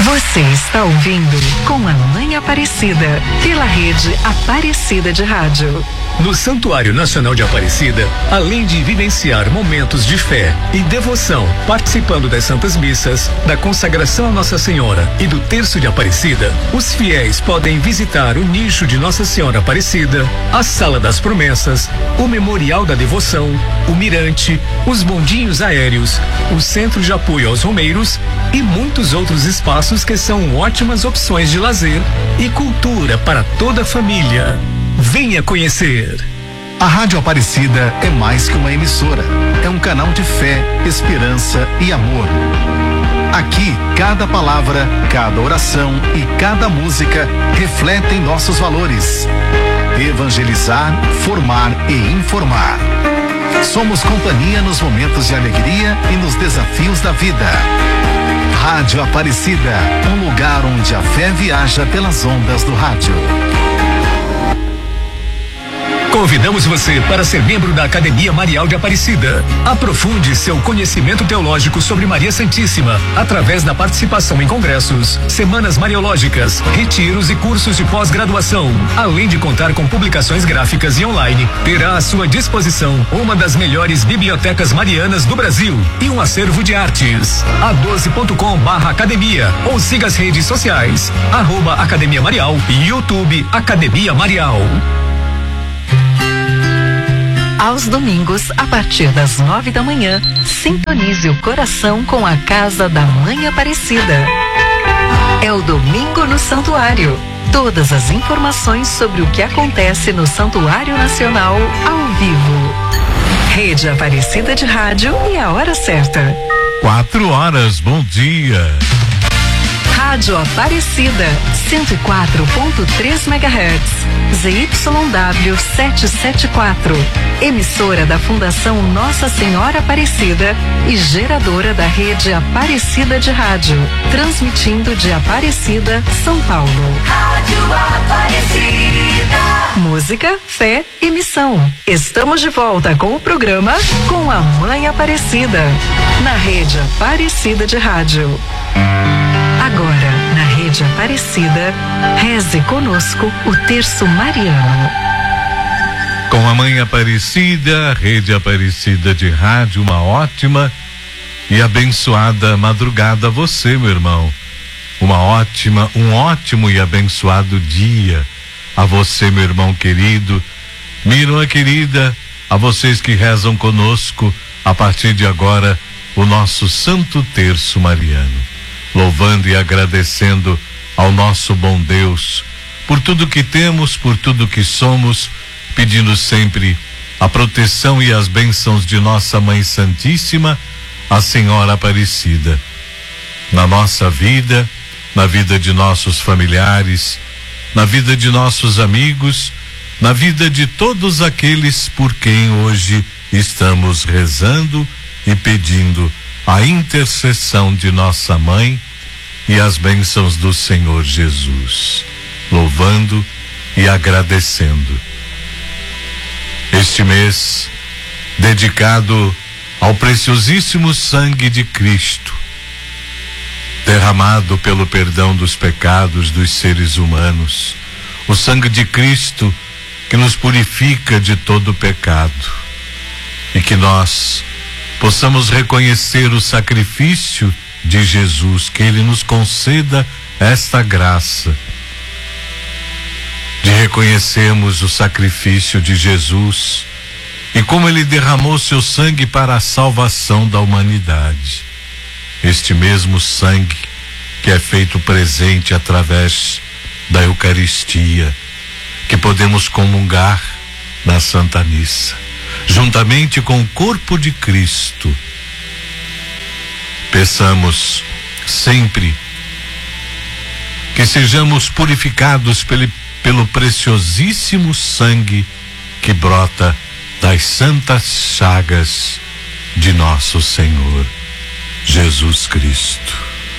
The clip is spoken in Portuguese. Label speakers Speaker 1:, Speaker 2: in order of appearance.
Speaker 1: Você está ouvindo Com a Mãe Aparecida, pela rede Aparecida de Rádio.
Speaker 2: No Santuário Nacional de Aparecida, além de vivenciar momentos de fé e devoção, participando das Santas Missas, da consagração a Nossa Senhora e do Terço de Aparecida, os fiéis podem visitar o nicho de Nossa Senhora Aparecida, a Sala das Promessas, o Memorial da Devoção, o Mirante, os bondinhos aéreos, o Centro de Apoio aos Romeiros e muitos outros espaços que são ótimas opções de lazer e cultura para toda a família. Venha conhecer.
Speaker 3: A Rádio Aparecida é mais que uma emissora. É um canal de fé, esperança e amor. Aqui, cada palavra, cada oração e cada música refletem nossos valores. Evangelizar, formar e informar. Somos companhia nos momentos de alegria e nos desafios da vida. Rádio Aparecida, um lugar onde a fé viaja pelas ondas do rádio.
Speaker 2: Convidamos você para ser membro da Academia Marial de Aparecida. Aprofunde seu conhecimento teológico sobre Maria Santíssima através da participação em congressos, semanas mariológicas, retiros e cursos de pós-graduação. Além de contar com publicações gráficas e online, terá à sua disposição uma das melhores bibliotecas marianas do Brasil e um acervo de artes. a12.com/academia ou siga as redes sociais @Academia Marial e YouTube Academia Marial.
Speaker 1: Aos domingos, a partir das 9 da manhã, sintonize o coração com a Casa da Mãe Aparecida. É o Domingo no Santuário. Todas as informações sobre o que acontece no Santuário Nacional ao vivo. Rede Aparecida de Rádio e a hora certa.
Speaker 4: 4 horas, bom dia.
Speaker 1: Rádio Aparecida, 104.3 MHz, ZYW 774, emissora da Fundação Nossa Senhora Aparecida e geradora da rede Aparecida de Rádio, transmitindo de Aparecida, São Paulo. Rádio Aparecida. Música, fé e missão. Estamos de volta com o programa Com a Mãe Aparecida, na rede Aparecida de Rádio. Agora, na rede Aparecida, reze conosco o Terço Mariano.
Speaker 4: Com a Mãe Aparecida, rede Aparecida de Rádio, uma ótima e abençoada madrugada a você, meu irmão. Um ótimo e abençoado dia a você, meu irmão querido, minha irmã querida, a vocês que rezam conosco a partir de agora o nosso Santo Terço Mariano. Louvando e agradecendo ao nosso bom Deus por tudo que temos, por tudo que somos, pedindo sempre a proteção e as bênçãos de nossa Mãe Santíssima, a Senhora Aparecida, na nossa vida, na vida de nossos familiares, na vida de nossos amigos, na vida de todos aqueles por quem hoje estamos rezando e pedindo a intercessão de nossa Mãe e as bênçãos do Senhor Jesus, louvando e agradecendo. Este mês dedicado ao preciosíssimo sangue de Cristo, derramado pelo perdão dos pecados dos seres humanos, o sangue de Cristo que nos purifica de todo pecado, e que nós possamos reconhecer o sacrifício de Jesus, que Ele nos conceda esta graça de reconhecermos o sacrifício de Jesus e como Ele derramou seu sangue para a salvação da humanidade. Este mesmo sangue que é feito presente através da Eucaristia, que podemos comungar na Santa Missa, juntamente com o corpo de Cristo. Peçamos sempre que sejamos purificados pelo preciosíssimo sangue que brota das santas chagas de nosso Senhor Jesus Cristo.